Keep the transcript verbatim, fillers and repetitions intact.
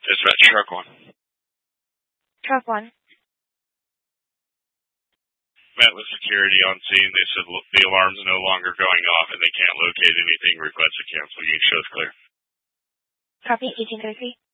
Dispatch, truck one. Truck one. Met with security on scene. They said the alarm's no longer going off and they can't locate anything. Request to cancel. You shows clear. Copy, eighteen thirty-three.